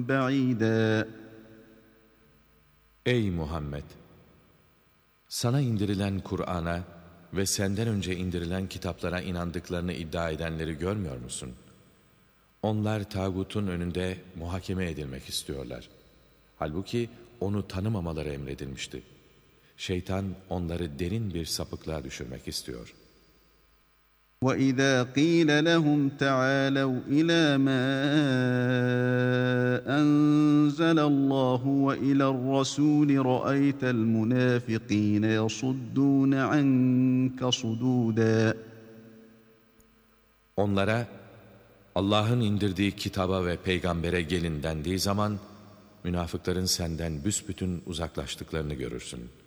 بعيدا. Ey Muhammed! Sana indirilen Kur'an'a ve senden önce indirilen kitaplara inandıklarını iddia edenleri görmüyor musun? Onlar tağutun önünde muhakeme edilmek istiyorlar. Halbuki onu tanımamaları emredilmişti. Şeytan onları derin bir sapıklığa düşürmek istiyor. وَإِذَا قِيلَ لَهُمْ تَعَالَوْا إِلَى مَا أَنزَلَ اللّٰهُ وَإِلَى الرَّسُولِ رَأَيْتَ الْمُنَافِقِينَ يَصُدُّونَ عَنْكَ صُدُودًا. Onlara Allah'ın indirdiği kitaba ve peygambere gelin dendiği zaman münafıkların senden büsbütün uzaklaştıklarını görürsün.